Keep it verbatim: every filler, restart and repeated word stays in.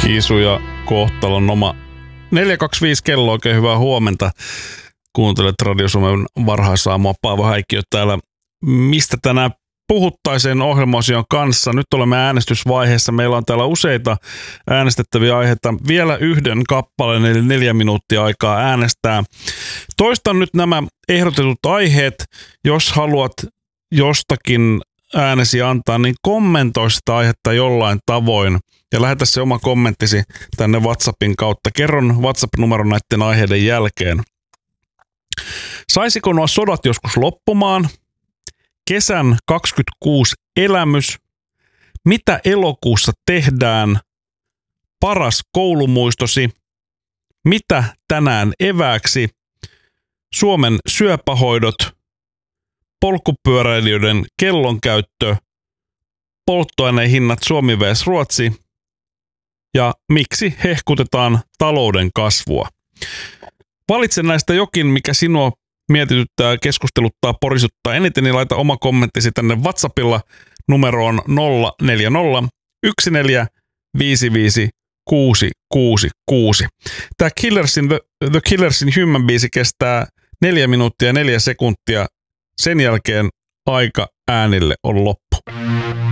Isu ja kohtalon oma. neljä kaksikymmentäviisi kello, oikein hyvää huomenta. Kuuntelet Radio Suomen varhaisaamua. Paavo Häikkiö täällä. Mistä tänään puhuttaisiin ohjelmaosion kanssa? Nyt olemme äänestysvaiheessa. Meillä on täällä useita äänestettäviä aiheita. Vielä yhden kappaleen, eli neljä minuuttia aikaa äänestää. Toistan nyt nämä ehdotetut aiheet. Jos haluat jostakin äänesi antaa, niin kommentoi sitä aihetta jollain tavoin ja lähetä se oma kommenttisi tänne WhatsAppin kautta. Kerron WhatsApp-numeron näiden aiheiden jälkeen. Saisiko nuo sodat joskus loppumaan? Kesän kaksikymmentäkuusi elämys. Mitä elokuussa tehdään? Paras koulumuistosi. Mitä tänään evääksi? Suomen syöpähoidot. Polkupyöräilijöiden kellonkäyttö. Polttoaineen hinnat Suomi vs Ruotsi. Ja miksi hehkutetaan talouden kasvua? Valitse näistä jokin, mikä sinua mietityttää, keskusteluttaa, porisuttaa eniten, niin laita oma kommenttisi tänne WhatsAppilla numeroon nolla neljä nolla yksi neljä viisi viisi kuusi kuusi kuusi. Tämä Killersin, The, The Killersin Human biisi kestää neljä minuuttia ja neljä sekuntia. Sen jälkeen aika äänille on loppu.